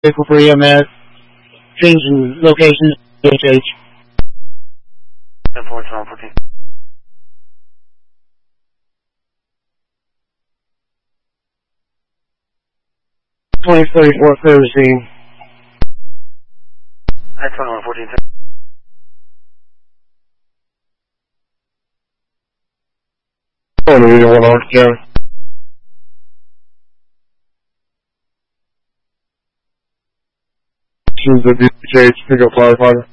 vehicle for EMS. Changing locations. HH. 10-4, 2034 clear the scene. 21-14. Oh, we don't want Orange County. Choose the BH, pick up firefighter.